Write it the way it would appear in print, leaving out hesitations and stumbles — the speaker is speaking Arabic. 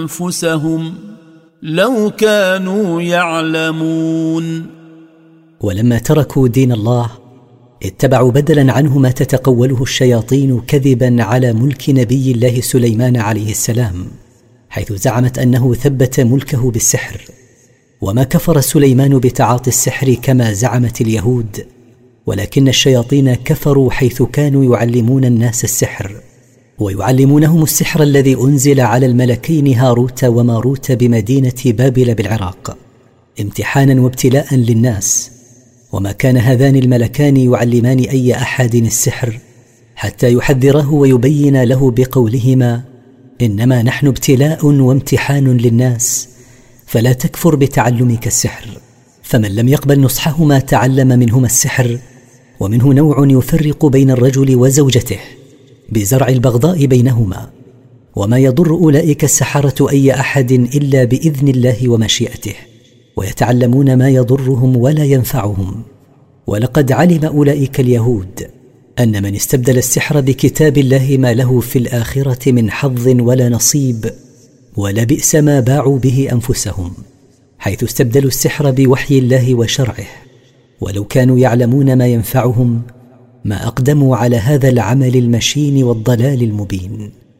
أنفسهم لو كانوا يعلمون. ولما تركوا دين الله اتبعوا بدلا عنه ما تتقوله الشياطين كذبا على ملك نبي الله سليمان عليه السلام، حيث زعمت أنه ثبت ملكه بالسحر. وما كفر سليمان بتعاطي السحر كما زعمت اليهود، ولكن الشياطين كفروا حيث كانوا يعلمون الناس السحر، ويعلمونهم السحر الذي أنزل على الملكين هاروت وماروت بمدينة بابل بالعراق امتحانا وابتلاء للناس. وما كان هذان الملكان يعلمان أي أحد السحر حتى يحذره ويبين له بقولهما: إنما نحن ابتلاء وامتحان للناس، فلا تكفر بتعلمك السحر. فمن لم يقبل نصحهما تعلم منهما السحر، ومنه نوع يفرق بين الرجل وزوجته بزرع البغضاء بينهما. وما يضر أولئك السحرة أي أحد إلا بإذن الله ومشيئته، ويتعلمون ما يضرهم ولا ينفعهم. ولقد علم أولئك اليهود أن من استبدل السحر بكتاب الله ما له في الآخرة من حظ ولا نصيب، ولبئس ما باعوا به أنفسهم، حيث استبدلوا السحر بوحي الله وشرعه. ولو كانوا يعلمون ما ينفعهم ما أقدموا على هذا العمل المشين والضلال المبين.